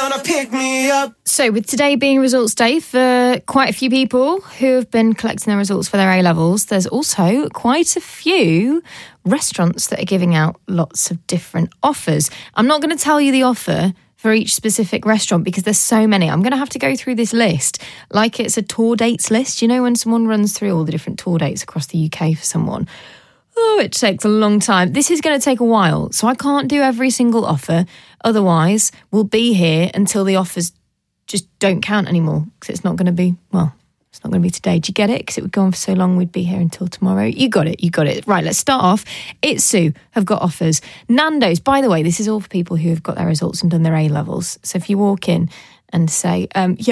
gonna pick me up. So with today being results day for quite a few people who have been collecting their results for their A-levels, there's also quite a few restaurants that are giving out lots of different offers. I'm not going to tell you the offer for each specific restaurant because there's so many. I'm going to have to go through this list like it's a tour dates list. You know, when someone runs through all the different tour dates across the UK for someone. Oh, it takes a long time. This is going to take a while, so I can't do every single offer. Otherwise, we'll be here until the offers just don't count anymore because it's not going to be, well, it's not going to be today. Do you get it? Because it would go on for so long, we'd be here until tomorrow. You got it. Right, let's start off. Itsu have got offers. Nando's, by the way, this is all for people who have got their results and done their A-levels. So if you walk in and say,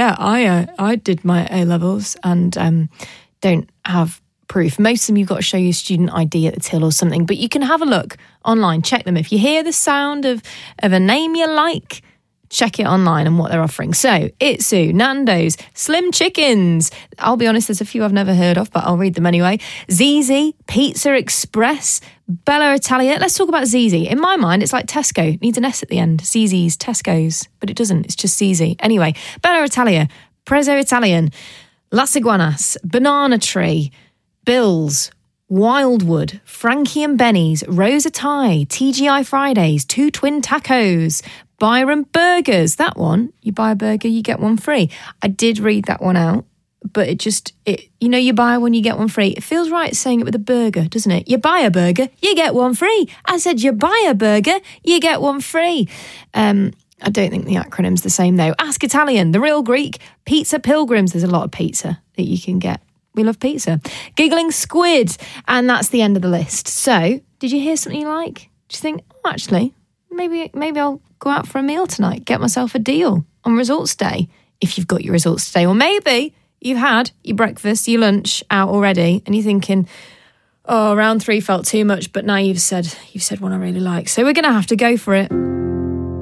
I did my A-levels and don't have proof. Most of them you've got to show your student ID at the till or something, but you can have a look online, check them. If you hear the sound of a name you like, check it online and what they're offering. So, Itsu, Nando's, Slim Chickens. I'll be honest, there's a few I've never heard of, but I'll read them anyway. Zizzi, Pizza Express, Bella Italia. Let's talk about Zizzi. In my mind, it's like Tesco. It needs an S at the end. Zizzi's, Tesco's, but it doesn't. It's just Zizzi. Anyway, Bella Italia, Prezzo Italian, Las Iguanas, Banana Tree, Bill's, Wildwood, Frankie and Benny's, Rosa Thai, TGI Fridays, Two Twin Tacos, Byron Burgers. That one, you buy a burger, you get one free. I did read that one out, but you buy one, you get one free. It feels right saying it with a burger, doesn't it? You buy a burger, you get one free. I said you buy a burger, you get one free. I don't think the acronym's the same though. Ask Italian, The Real Greek, Pizza Pilgrims. There's a lot of pizza that you can get. We love pizza. Giggling Squid. And that's the end of the list. So, did you hear something you like? Do you think, actually, maybe I'll go out for a meal tonight, get myself a deal on results day, if you've got your results today. Or maybe you've had your breakfast, your lunch out already, and you're thinking, oh, round 3 felt too much, but now you've said one I really like. So we're going to have to go for it.